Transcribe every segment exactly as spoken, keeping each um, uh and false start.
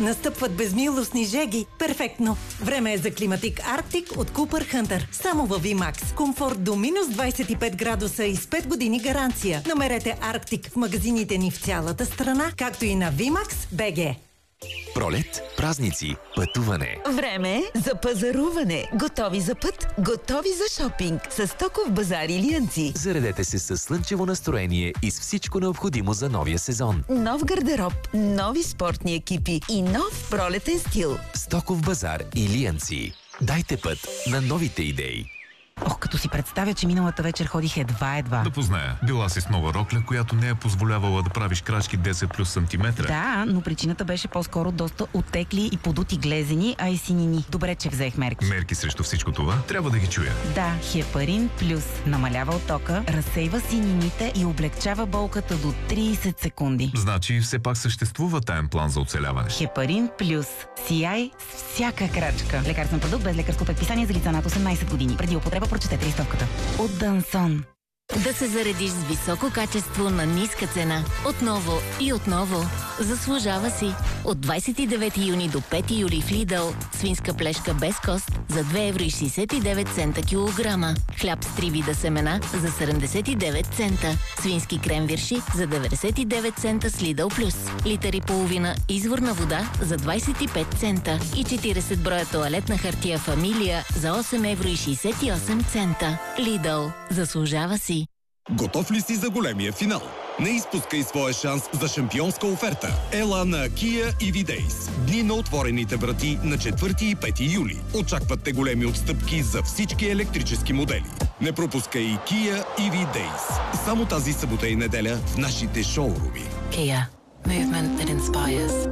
Настъпват безмилостни жеги. Перфектно. Време е за Климатик Арктик от Купър Хънтър. Само във VMAX. Комфорт до минус двадесет и пет градуса и с пет години гаранция. Намерете Арктик в магазините ни в цялата страна, както и на VMAX точка би джи. Пролет, празници, пътуване. Време е за пазаруване. Готови за път, готови за шопинг. С Стоков базар Илиянци. Заредете се с слънчево настроение и с всичко необходимо за новия сезон. Нов гардероб, нови спортни екипи и нов пролетен стил. Стоков базар Илиянци. Дайте път на новите идеи. Ох, като си представя, че миналата вечер ходих едва-едва. Да позная. Била си с нова рокля, която не е позволявала да правиш крачки десет плюс сантиметра. Да, но причината беше по-скоро доста оттекли и подути глезени, а и синини. Добре, че взех мерки. Мерки срещу всичко това? Трябва да ги чуя. Да, Хепарин Плюс намалява оттока, разсейва синините и облегчава болката до тридесет секунди. Значи все пак съществува таен план за оцеляване. Хепарин Плюс. Сияй с всяка крачка. Лекарствен продукт без лекарско предписание за лица над осемнадесет години. Преди употреба прочетете листовката. От Дансон. Да се заредиш с високо качество на ниска цена. Отново и отново. Заслужава си. От двадесет и девети юни до пети юли в Lidl свинска плешка без кост за две евро и шейсет и девет цента килограма. Хляб с три вида семена за седемдесет и девет цента. Свински кренвирши за деветдесет и девет цента с Lidl Плюс. Литър и половина изворна вода за двадесет и пет цента. И четиридесет броя тоалетна хартия Фамилия за осем евро и шейсет и осем цента. Lidl. Заслужава си. Готов ли си за големия финал? Не изпускай своя шанс за шампионска оферта. Ела на Kia и ви Days. Дни на отворените врати на четвърти и пети юли. Очакват те големи отстъпки за всички електрически модели. Не пропускай и Kia и ви Days. Само тази събота и неделя в нашите шоуруми. Kia. Movement that inspires.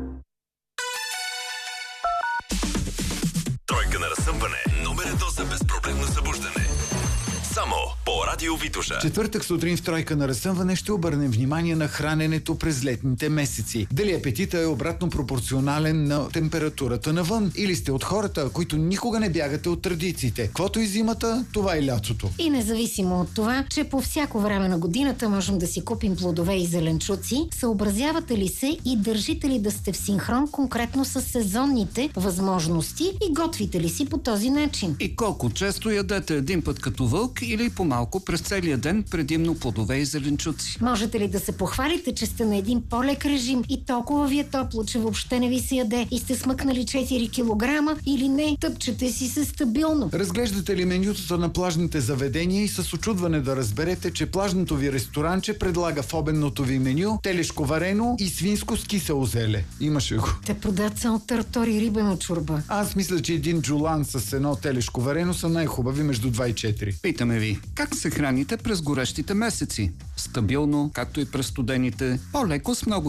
Тройка на разсъмване. Номер едно за безпроблемно събуждане. Само по Радио Витоша. Четвъртък сутрин в Тройка на разсъмване ще обърнем внимание на храненето през летните месеци. Дали апетита е обратно пропорционален на температурата навън, или сте от хората, които никога не бягате от традициите. Каквото и зимата, това и лятото. И независимо от това, че по всяко време на годината можем да си купим плодове и зеленчуци, съобразявате ли се и държите ли да сте в синхрон конкретно с сезонните възможности и готвите ли си по този начин? И колко често ядете един път като вълк или по-малко през целия ден предимно плодове и зеленчуци? Можете ли да се похвалите, че сте на един по-лек режим и толкова ви е топло, че въобще не ви се яде и сте смъкнали четири килограма, или не, тъпчете си се стабилно? Разглеждате ли менютата на плажните заведения и с очудване да разберете, че плажното ви ресторанче предлага в обедното ви меню телешко варено и свинско с кисело зеле? Имаше го. Те продават само тартор и рибена чорба. Аз мисля, че един джулан с едно телешко варено са най-хубави между два и четири. Питаме ви, как се храните през горещите месеци? Стабилно, както и през студените, по-леко с много